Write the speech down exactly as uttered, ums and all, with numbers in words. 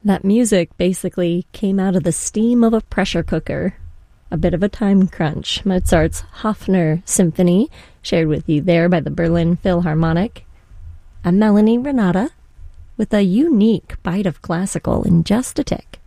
That music basically came out of the steam of a pressure cooker. A bit of a time crunch. Mozart's Hofner Symphony, shared with you there by the Berlin Philharmonic. A Melanie Renata, with a unique bite of classical in just a tick.